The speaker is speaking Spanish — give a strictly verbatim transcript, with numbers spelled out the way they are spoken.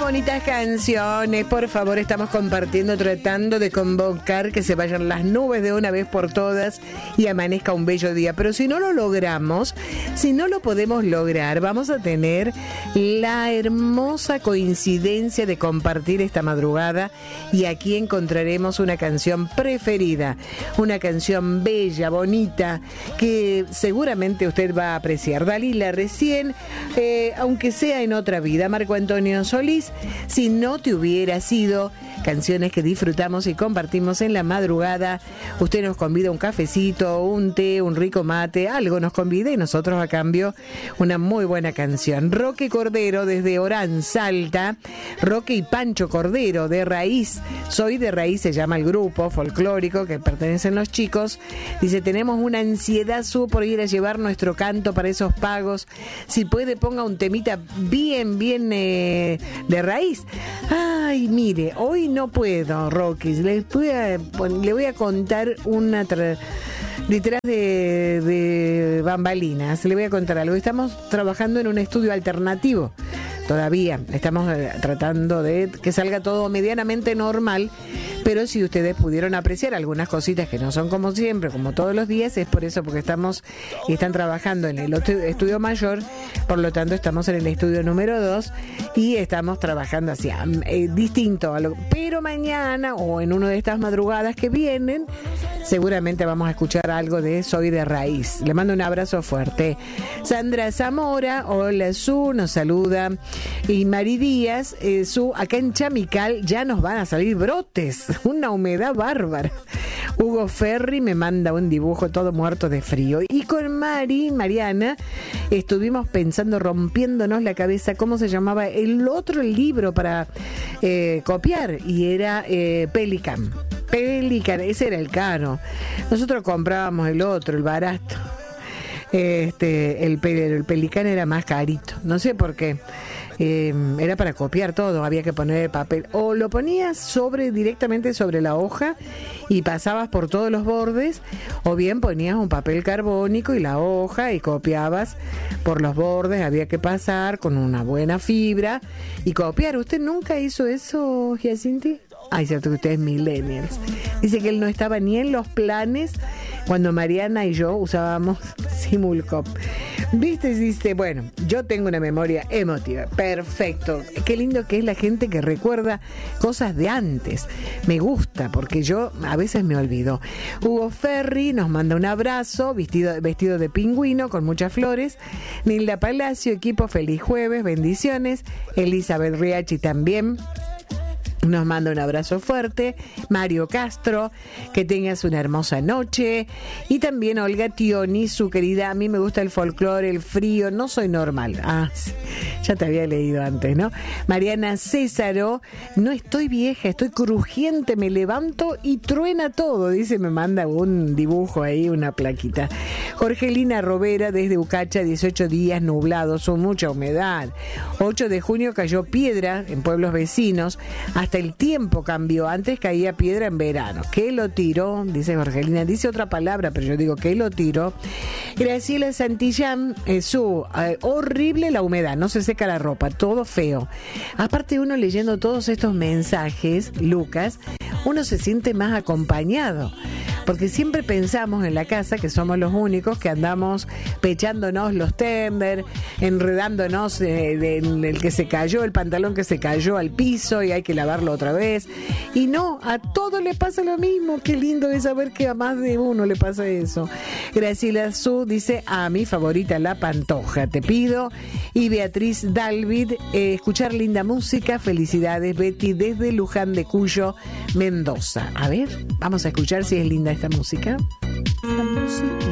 bonitas canciones, por favor, estamos compartiendo, tratando de convocar que se vayan las nubes de una vez por todas y amanezca un bello día. Pero si no lo logramos, si no lo podemos lograr, vamos a tener la hermosa coincidencia de compartir esta madrugada y aquí encontraremos una canción preferida, una canción bella, bonita, que seguramente usted va a apreciar. Dalila recién, eh, aunque sea en otra vida. Marco Antonio Solís, Si no te hubiera sido, canciones que disfrutamos y compartimos en la madrugada. Usted nos convida un cafecito, un té, un rico mate, algo nos convida y nosotros a cambio una muy buena canción. Roque Cordero desde Orán, Salta. Roque y Pancho Cordero de Raíz. Soy de Raíz, se llama el grupo folclórico que pertenecen los chicos. Dice, tenemos una ansiedad su por ir a llevar nuestro canto para esos pagos. Si puede, ponga un temita bien, bien eh, de raíz. Ay, mire, hoy no puedo, Roque. Les voy a, le voy a contar una... Tra- detrás de, de bambalinas, le voy a contar algo. Estamos trabajando en un estudio alternativo. Todavía estamos eh, tratando de que salga todo medianamente normal, pero si ustedes pudieron apreciar algunas cositas que no son como siempre, como todos los días, es por eso, porque estamos y están trabajando en el otro estudio mayor, por lo tanto estamos en el estudio número dos y estamos trabajando así, eh, distinto a lo, pero mañana o en una de estas madrugadas que vienen, seguramente vamos a escuchar algo de Soy de Raíz. Le mando un abrazo fuerte. Sandra Zamora, hola Su, nos saluda. Y Mari Díaz, eh, Su, acá en Chamical ya nos van a salir brotes, una humedad bárbara. Hugo Ferri me manda un dibujo todo muerto de frío. Y con Mari, Mariana, estuvimos pensando, rompiéndonos la cabeza, cómo se llamaba el otro libro para eh, copiar, y era eh, Pelican. Pelican, ese era el caro. Nosotros comprábamos el otro, el barato. Este, el, el Pelicán era más carito, no sé por qué. Eh, era para copiar todo, había que poner el papel, o lo ponías sobre directamente sobre la hoja y pasabas por todos los bordes, o bien ponías un papel carbónico y la hoja y copiabas por los bordes, había que pasar con una buena fibra y copiar. ¿Usted nunca hizo eso, Giacinti? Ay, cierto que usted es millennials. Dice que él no estaba ni en los planes cuando Mariana y yo usábamos Simulcop. ¿Viste? Dice, bueno, yo tengo una memoria emotiva. Perfecto. Qué lindo que es la gente que recuerda cosas de antes. Me gusta, porque yo a veces me olvido. Hugo Ferri nos manda un abrazo, vestido, vestido de pingüino, con muchas flores. Nilda Palacio, equipo, feliz jueves, bendiciones. Elizabeth Riachi también nos manda un abrazo fuerte. Mario Castro, que tengas una hermosa noche. Y también Olga Tioni, su querida, a mí me gusta el folclore, el frío, no soy normal. Ah, sí, ya te había leído antes, ¿no? Mariana Césaro, no estoy vieja, estoy crujiente, me levanto y truena todo, dice, me manda un dibujo ahí, una plaquita. Jorgelina Robera, desde Ucacha, dieciocho días nublados, con mucha humedad. ocho de junio cayó piedra en pueblos vecinos. Hasta el tiempo cambió, antes caía piedra en verano. ¿Qué lo tiró? Dice Jorgelina, dice otra palabra, pero yo digo ¿qué lo tiró? Graciela Santillán, eh, su eh, horrible la humedad, no se seca la ropa, todo feo. Aparte, uno leyendo todos estos mensajes, Lucas, uno se siente más acompañado, porque siempre pensamos en la casa que somos los únicos que andamos pechándonos los tender, enredándonos eh, en el que se cayó, el pantalón que se cayó al piso y hay que lavarlo otra vez. Y no, a todo le pasa lo mismo. Qué lindo es saber que a más de uno le pasa eso. Graciela Su dice, a mi favorita La Pantoja, te pido. Y Beatriz Dalvid, eh, escuchar linda música. Felicidades, Betty, desde Luján de Cuyo, Mendoza. A ver, vamos a escuchar si es linda esta música. La música.